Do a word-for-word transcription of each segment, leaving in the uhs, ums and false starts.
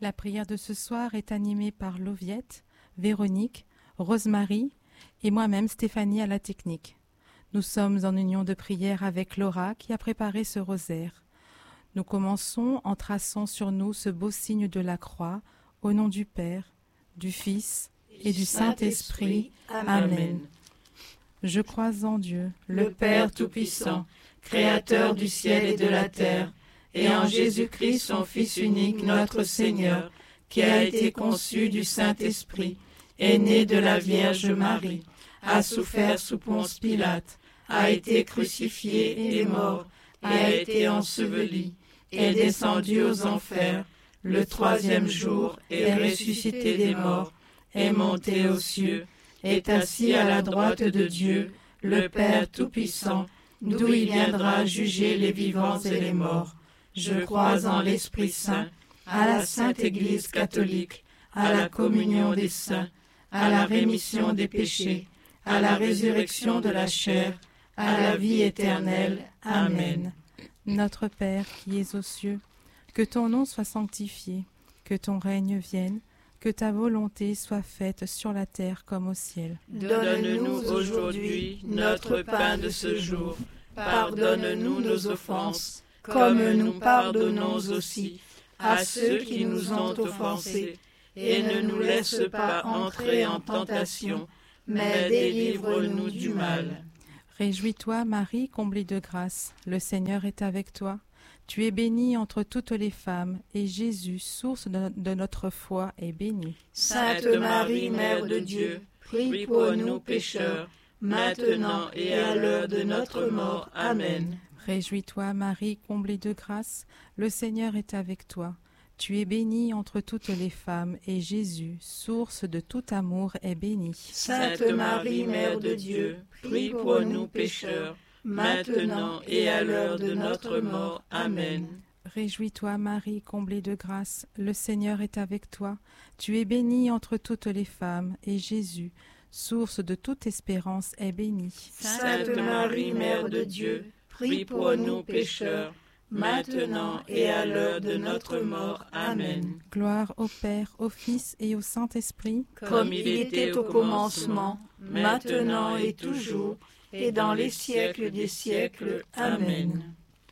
La prière de ce soir est animée par Lauviette, Véronique, Rosemary et moi-même Stéphanie à la technique. Nous sommes en union de prière avec Laura qui a préparé ce rosaire. Nous commençons en traçant sur nous ce beau signe de la croix, au nom du Père, du Fils et du Saint-Esprit. Amen. Je crois en Dieu, le Père Tout-Puissant, Créateur du ciel et de la terre, et en Jésus-Christ, son Fils unique, notre Seigneur, qui a été conçu du Saint-Esprit, est né de la Vierge Marie, a souffert sous Ponce Pilate, a été crucifié et mort, a été enseveli, est descendu aux enfers, le troisième jour est ressuscité des morts, est monté aux cieux, est assis à la droite de Dieu, le Père Tout-Puissant, d'où il viendra juger les vivants et les morts. Je crois en l'Esprit Saint, à la Sainte Église catholique, à la communion des saints, à la rémission des péchés, à la résurrection de la chair, à la vie éternelle. Amen. Notre Père qui es aux cieux, que ton nom soit sanctifié, que ton règne vienne, que ta volonté soit faite sur la terre comme au ciel. Donne-nous aujourd'hui notre pain de ce jour. Pardonne-nous nos offenses, comme nous pardonnons aussi à ceux qui nous ont offensés. Et ne nous laisse pas entrer en tentation, mais délivre-nous du mal. Réjouis-toi, Marie, comblée de grâce, le Seigneur est avec toi. Tu es bénie entre toutes les femmes, et Jésus, source de, de notre foi, est béni. Sainte Marie, Mère de Dieu, prie pour nous pécheurs, maintenant et à l'heure de notre mort. Amen. Réjouis-toi, Marie, comblée de grâce, le Seigneur est avec toi. Tu es bénie entre toutes les femmes, et Jésus, source de tout amour, est béni. Sainte Marie, Mère de Dieu, prie pour nous pécheurs, maintenant et à l'heure de notre mort. Amen. Réjouis-toi, Marie, comblée de grâce, le Seigneur est avec toi. Tu es bénie entre toutes les femmes, et Jésus, source de toute espérance, est béni. Sainte Marie, Mère de Dieu, prie pour nous pécheurs, maintenant et à l'heure de notre mort. Amen. Gloire au Père, au Fils et au Saint-Esprit, comme il était au commencement, maintenant et toujours, et dans les siècles des siècles. Amen.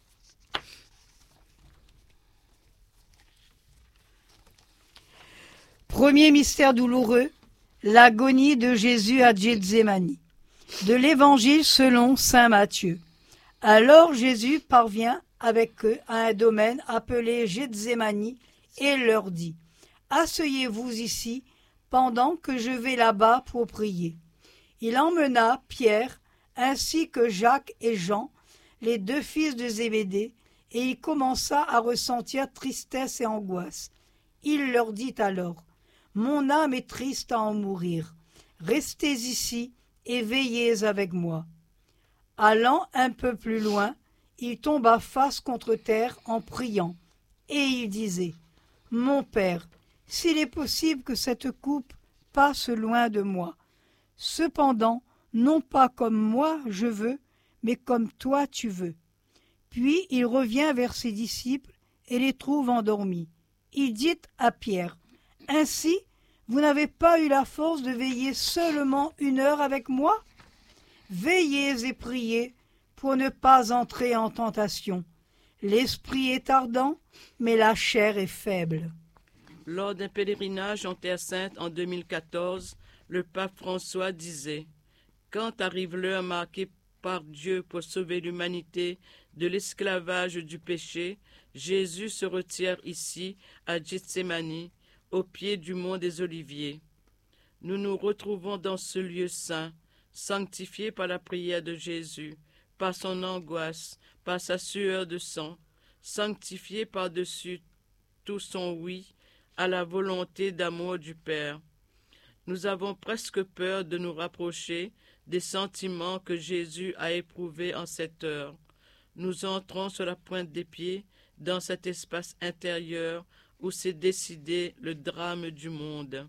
Premier mystère douloureux, l'agonie de Jésus à Gethsémani. De l'Évangile selon saint Matthieu. Alors Jésus parvient avec eux à un domaine appelé Gethsémani et leur dit « Asseyez-vous ici pendant que je vais là-bas pour prier. » Il emmena Pierre ainsi que Jacques et Jean, les deux fils de Zébédée, et il commença à ressentir tristesse et angoisse. Il leur dit alors « Mon âme est triste à en mourir. Restez ici et veillez avec moi. » Allant un peu plus loin, il tomba face contre terre en priant, et il disait « Mon Père, s'il est possible que cette coupe passe loin de moi. Cependant, non pas comme moi je veux, mais comme toi tu veux. » Puis il revient vers ses disciples et les trouve endormis. Il dit à Pierre « Ainsi, vous n'avez pas eu la force de veiller seulement une heure avec moi ? Veillez et priez pour ne pas entrer en tentation. L'esprit est ardent, mais la chair est faible. » Lors d'un pèlerinage en Terre Sainte en deux mille quatorze, le pape François disait « Quand arrive l'heure marquée par Dieu pour sauver l'humanité de l'esclavage du péché, Jésus se retire ici, à Gethsémani, au pied du mont des Oliviers. Nous nous retrouvons dans ce lieu saint, sanctifié par la prière de Jésus, par son angoisse, par sa sueur de sang, sanctifié par-dessus tout son oui à la volonté d'amour du Père. Nous avons presque peur de nous rapprocher des sentiments que Jésus a éprouvés en cette heure. Nous entrons sur la pointe des pieds dans cet espace intérieur où s'est décidé le drame du monde.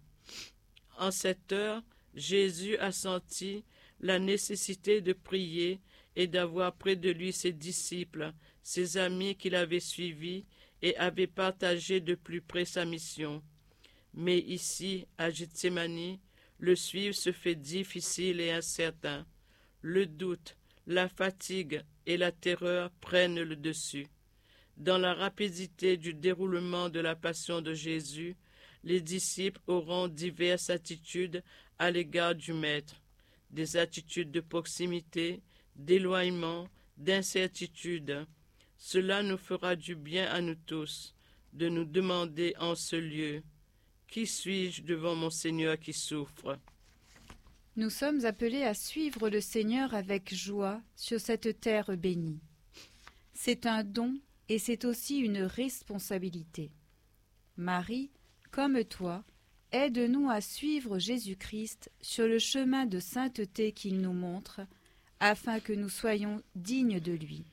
En cette heure, Jésus a senti la nécessité de prier et d'avoir près de lui ses disciples, ses amis qu'il avait suivis et avait partagé de plus près sa mission. Mais ici, à Gethsémani, le suivre se fait difficile et incertain. Le doute, la fatigue et la terreur prennent le dessus. Dans la rapidité du déroulement de la passion de Jésus, les disciples auront diverses attitudes à l'égard du Maître, des attitudes de proximité, d'éloignement, d'incertitude. Cela nous fera du bien à nous tous, de nous demander en ce lieu, qui suis-je devant mon Seigneur qui souffre? Nous sommes appelés à suivre le Seigneur avec joie sur cette terre bénie. C'est un don et c'est aussi une responsabilité. Marie, comme toi, aide-nous à suivre Jésus-Christ sur le chemin de sainteté qu'il nous montre, afin que nous soyons dignes de lui.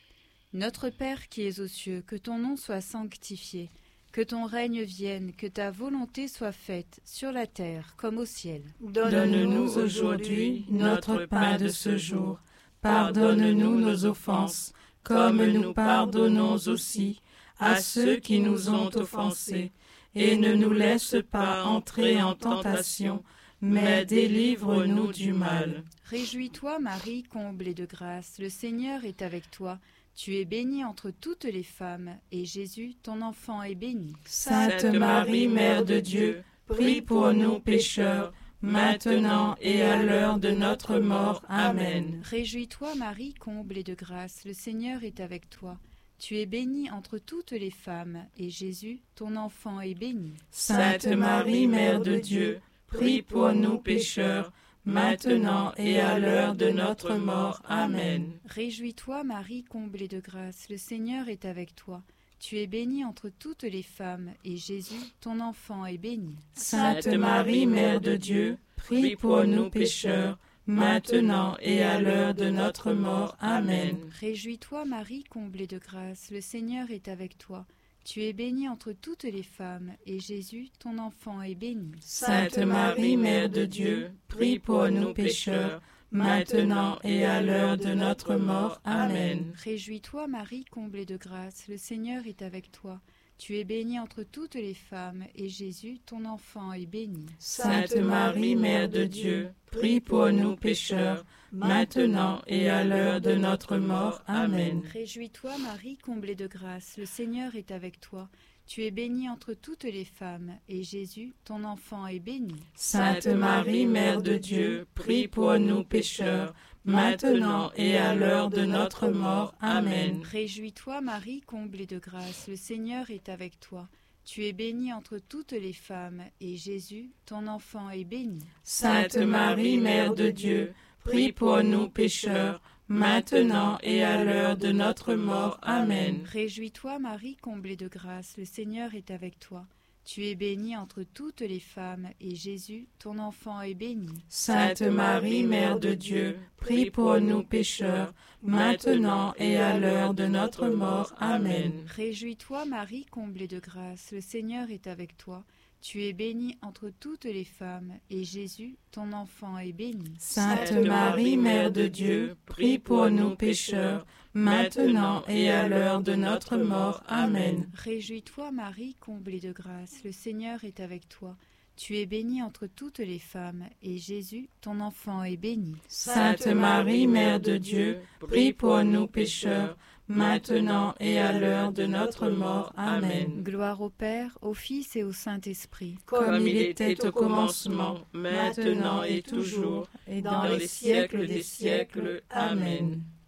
Notre Père qui es aux cieux, que ton nom soit sanctifié, que ton règne vienne, que ta volonté soit faite sur la terre comme au ciel. Donne-nous aujourd'hui notre pain de ce jour. Pardonne-nous nos offenses, comme nous pardonnons aussi à ceux qui nous ont offensés. Et ne nous laisse pas entrer en tentation, mais délivre-nous du mal. Réjouis-toi, Marie, comblée de grâce, le Seigneur est avec toi. Tu es bénie entre toutes les femmes, et Jésus, ton enfant, est béni. Sainte Marie, Mère de Dieu, prie pour nous pécheurs, maintenant et à l'heure de notre mort. Amen. Réjouis-toi, Marie, comblée de grâce, le Seigneur est avec toi. Tu es bénie entre toutes les femmes, et Jésus, ton enfant, est béni. Sainte Marie, Mère de Dieu, prie pour nous pécheurs, maintenant et à l'heure de notre mort. Amen. Réjouis-toi, Marie, comblée de grâce, le Seigneur est avec toi. Tu es bénie entre toutes les femmes, et Jésus, ton enfant, est béni. Sainte Marie, Mère de Dieu, prie pour nous pécheurs, maintenant et à l'heure de notre mort. Amen. Réjouis-toi, Marie, comblée de grâce, le Seigneur est avec toi. Tu es bénie entre toutes les femmes, et Jésus, ton enfant, est béni. Sainte Marie, Mère de Dieu, prie pour nous pécheurs, maintenant et à l'heure de notre mort. Amen. Réjouis-toi, Marie, comblée de grâce, le Seigneur est avec toi. Tu es bénie entre toutes les femmes, et Jésus, ton enfant, est béni. Sainte Marie, Mère de Dieu, prie pour nous pécheurs, maintenant et à l'heure de notre mort. Amen. Réjouis-toi, Marie, comblée de grâce, le Seigneur est avec toi. Tu es bénie entre toutes les femmes, et Jésus, ton enfant, est béni. Sainte Marie, Mère de Dieu, prie pour nous pécheurs, maintenant et à l'heure de notre mort. Amen. Réjouis-toi, Marie, comblée de grâce, le Seigneur est avec toi. Tu es bénie entre toutes les femmes, et Jésus, ton enfant, est béni. Sainte Marie, Mère de Dieu, prie pour nous pécheurs, maintenant et à l'heure de notre mort. Amen. Réjouis-toi, Marie, comblée de grâce, le Seigneur est avec toi. Tu es bénie entre toutes les femmes, et Jésus, ton enfant, est béni. Sainte Marie, Mère de Dieu, prie pour nous pécheurs, maintenant et à l'heure de notre mort. Amen. Réjouis-toi, Marie, comblée de grâce, le Seigneur est avec toi. Tu es bénie entre toutes les femmes, et Jésus, ton enfant, est béni. Sainte Marie, Mère de Dieu, prie pour nous pécheurs, maintenant et à l'heure de notre mort. Amen. Réjouis-toi, Marie, comblée de grâce, le Seigneur est avec toi. Tu es bénie entre toutes les femmes, et Jésus, ton enfant, est béni. Sainte Marie, Mère de Dieu, prie pour nous pécheurs, maintenant et à l'heure de notre mort. Amen. Gloire au Père, au Fils et au Saint-Esprit. Comme il était au commencement, maintenant et toujours, et dans les siècles des siècles. Amen.